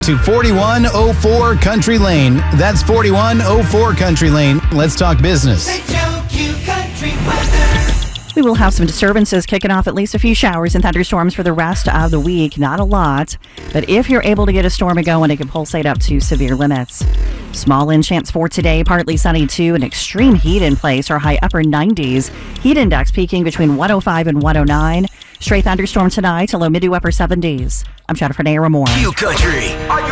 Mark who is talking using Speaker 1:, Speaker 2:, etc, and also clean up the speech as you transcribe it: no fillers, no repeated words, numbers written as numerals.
Speaker 1: To 4104 Country Lane. That's 4104 Country Lane. Let's talk business.
Speaker 2: We will have some disturbances kicking off at least a few showers and thunderstorms for the rest of the week. Not a lot, but if you're able to get a storm going, it can pulsate up to severe limits. Small wind chance for today, partly sunny too, and extreme heat in place, or high upper 90s. Heat index peaking between 105 and 109. Stray thunderstorm tonight, a low mid to upper 70s. I'm Jennifer Naramore.
Speaker 3: Q Country. Are you